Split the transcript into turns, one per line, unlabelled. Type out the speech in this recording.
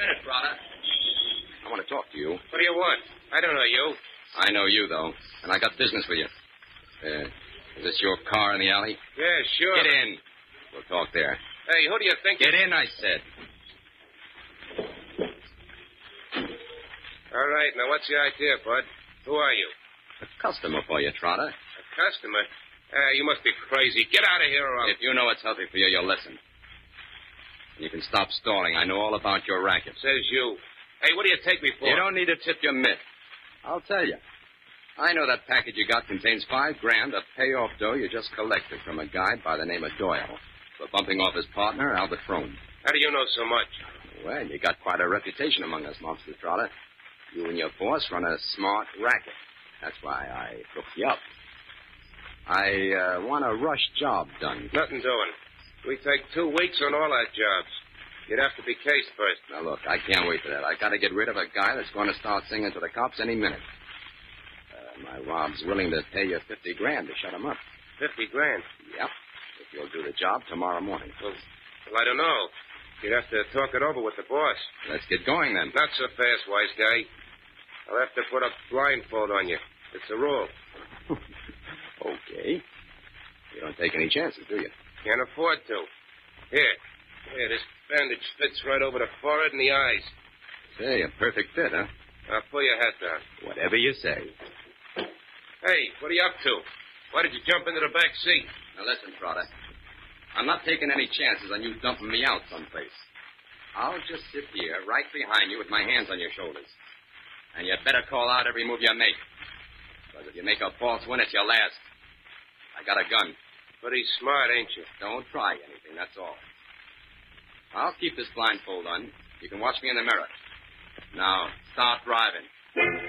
minute, Trotter. I want to talk to you.
What do you want? I don't know you.
I know you, though, and I got business with you. Is this your car in the alley?
Yeah, sure.
Get in. We'll talk there.
Hey, who do you think...
Get in, I said.
All right, now what's the idea, Bud? Who are you?
A customer for you, Trotter.
A customer? You must be crazy. Get out of here or I'll...
If you know what's healthy for you, you'll listen. You can stop stalling. I know all about your racket.
Says you. Hey, what do you take me for?
You don't need to tip your mitt. I'll tell you. I know that package you got contains $5,000 of payoff dough you just collected from a guy by the name of Doyle for bumping off his partner, Albert Frome.
How do you know so much?
Well, you got quite a reputation among us, Mobster Trotter. You and your boss run a smart racket. That's why I looked you up. I want a rush job done.
Nothing doing. We take 2 weeks on all our jobs. You'd have to be cased first.
Now, look, I can't wait for that. I got to get rid of a guy that's going to start singing to the cops any minute. My Rob's willing to pay you $50,000 to shut him up.
$50,000?
Yep. If you'll do the job tomorrow morning.
Well, I don't know. You'd have to talk it over with the boss.
Let's get going, then.
Not so fast, wise guy. I'll have to put a blindfold on you. It's a rule.
Okay. You don't take any chances, do you?
Can't afford to. Here, this bandage fits right over the forehead and the eyes.
Say, a perfect fit, huh?
Now, pull your hat down.
Whatever you say.
Hey, what are you up to? Why did you jump into the back seat?
Now, listen, Trotter. I'm not taking any chances on you dumping me out someplace. I'll just sit here right behind you with my hands on your shoulders. And you'd better call out every move you make. Because if you make a false one, it's your last. I got a gun.
Pretty smart, ain't you?
Don't try anything, that's all. I'll keep this blindfold on. You can watch me in the mirror. Now, start driving.